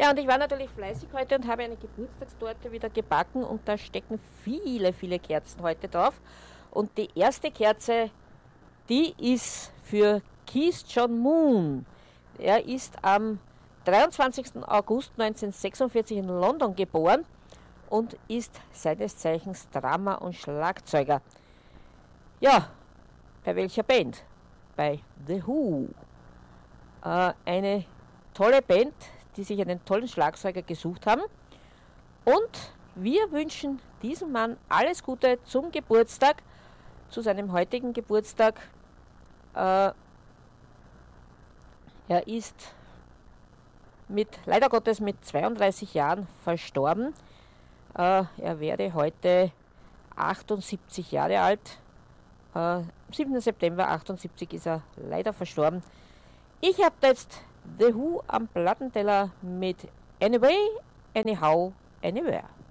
Ja, und ich war natürlich fleißig heute und habe eine Geburtstagstorte wieder gebacken und da stecken viele, viele Kerzen heute drauf. Und die erste Kerze, die ist für Keith John Moon. Er ist am 23. August 1946 in London geboren und ist seines Zeichens Drama- und Schlagzeuger. Ja, bei welcher Band? Bei The Who. Eine tolle Band, die sich einen tollen Schlagzeuger gesucht haben. Und wir wünschen diesem Mann alles Gute zum Geburtstag, zu seinem heutigen Geburtstag. Er ist leider Gottes mit 32 Jahren verstorben. Er wäre heute 78 Jahre alt. Am 7. September 78 ist er leider verstorben. Ich habe jetzt The Who am Plattenteller mit Anyway, Anyhow, Anywhere.